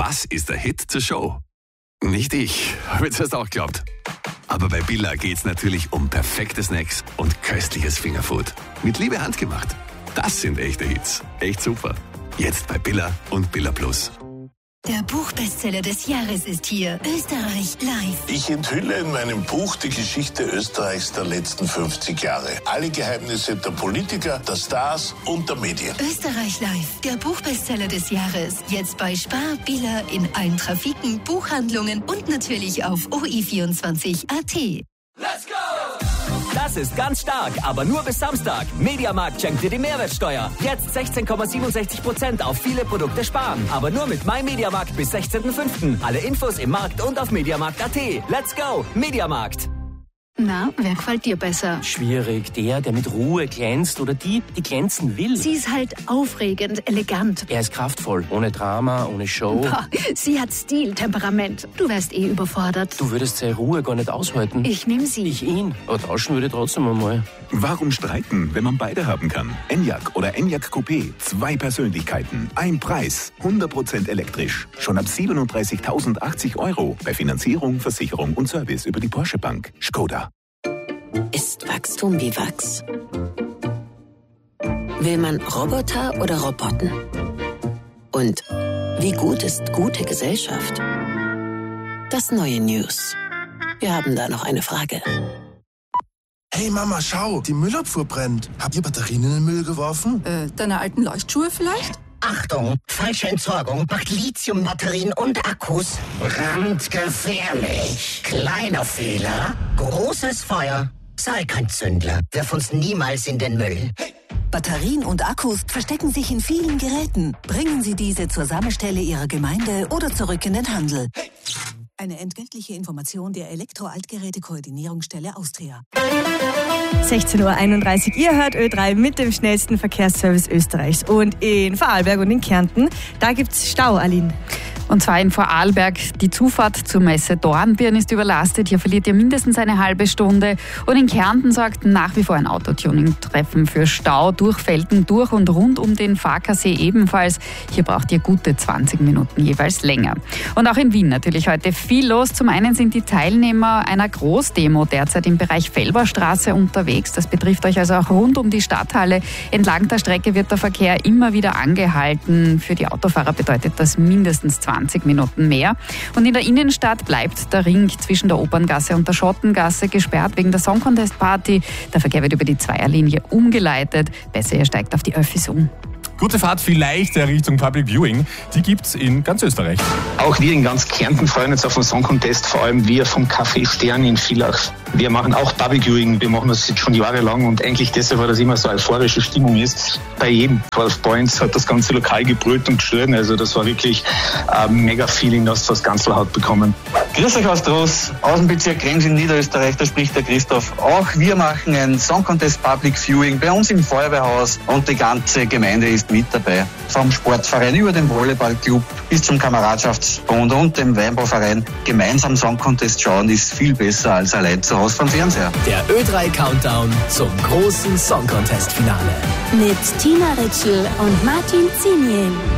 Was ist der Hit zur Show? Nicht ich, habe jetzt erst auch geglaubt. Aber bei Billa geht's natürlich um perfekte Snacks und köstliches Fingerfood. Mit Liebe handgemacht. Das sind echte Hits. Echt super. Jetzt bei Billa und Billa Plus. Der Buchbestseller des Jahres ist hier. Österreich live. Ich enthülle in meinem Buch die Geschichte Österreichs der letzten 50 Jahre. Alle Geheimnisse der Politiker, der Stars und der Medien. Österreich live. Der Buchbestseller des Jahres. Jetzt bei Spar, Billa, in allen Trafiken, Buchhandlungen und natürlich auf OI24.at. Let's go! Das ist ganz stark, aber nur bis Samstag. Mediamarkt schenkt dir die Mehrwertsteuer. Jetzt 16,67% auf viele Produkte sparen. Aber nur mit MyMediamarkt bis 16.05. Alle Infos im Markt und auf mediamarkt.at. Let's go, Mediamarkt. Na, wer gefällt dir besser? Schwierig. Der mit Ruhe glänzt oder die glänzen will. Sie ist halt aufregend, elegant. Er ist kraftvoll, ohne Drama, ohne Show. Boah, sie hat Stil, Temperament. Du wärst überfordert. Du würdest seine Ruhe gar nicht aushalten. Ich nehm sie. Ich ihn. Aber tauschen würde ich trotzdem einmal. Warum streiten, wenn man beide haben kann? Enyaq oder Enyaq Coupé. 2 Persönlichkeiten, ein Preis. 100% elektrisch. Schon ab 37.080 €. Bei Finanzierung, Versicherung und Service über die Porsche Bank. Skoda. Ist Wachstum wie Wachs? Will man Roboter oder Roboten? Und wie gut ist gute Gesellschaft? Das neue News. Wir haben da noch eine Frage. Hey Mama, schau, die Müllabfuhr brennt. Habt ihr Batterien in den Müll geworfen? Deine alten Leuchtschuhe vielleicht? Achtung, falsche Entsorgung macht Lithiumbatterien und Akkus brandgefährlich. Kleiner Fehler, großes Feuer. Sei kein Zündler, wirf uns niemals in den Müll. Batterien und Akkus verstecken sich in vielen Geräten. Bringen Sie diese zur Sammelstelle Ihrer Gemeinde oder zurück in den Handel. Eine entgeltliche Information der Elektro-Altgeräte-Koordinierungsstelle Austria. 16:31 Uhr. Ihr hört Ö3 mit dem schnellsten Verkehrsservice Österreichs. Und in Vorarlberg und in Kärnten, da gibt's Stau, Aline. Und zwar in Vorarlberg. Die Zufahrt zur Messe Dornbirn ist überlastet. Hier verliert ihr mindestens eine halbe Stunde. Und in Kärnten sorgt nach wie vor ein Autotuning-Treffen für Stau durch Felden, durch und rund um den Farkasee ebenfalls. Hier braucht ihr gute 20 Minuten jeweils länger. Und auch in Wien natürlich heute viel los. Zum einen sind die Teilnehmer einer Großdemo derzeit im Bereich Felberstraße unterwegs. Das betrifft euch also auch rund um die Stadthalle. Entlang der Strecke wird der Verkehr immer wieder angehalten. Für die Autofahrer bedeutet das mindestens 20 Minuten mehr. Und in der Innenstadt bleibt der Ring zwischen der Operngasse und der Schottengasse gesperrt wegen der Song Contest Party. Der Verkehr wird über die Zweierlinie umgeleitet. Besser, ihr steigt auf die Öffis um. Gute Fahrt vielleicht Richtung Public Viewing. Die gibt's in ganz Österreich. Auch wir in ganz Kärnten freuen uns auf den Song Contest, vor allem wir vom Café Stern in Villach. Wir machen auch Public Viewing, wir machen das jetzt schon jahrelang und eigentlich deshalb, weil das immer so eine euphorische Stimmung ist. Bei jedem 12 Points hat das ganze Lokal gebrüllt und geschrien, also das war wirklich ein mega Feeling, das das Ganze hat bekommen. Grüß euch aus Trost, Außenbezirk Krems in Niederösterreich, da spricht der Christoph. Auch wir machen ein Song Contest Public Viewing bei uns im Feuerwehrhaus und die ganze Gemeinde ist mit dabei. Vom Sportverein über den Volleyballclub bis zum Kameradschaftsbund und dem Weinbauverein. Gemeinsam Song Contest schauen ist viel besser als allein zu Hause vom Fernseher. Der Ö3 Countdown zum großen Song Contest Finale. Mit Tina Ritschl und Martin Ziniel.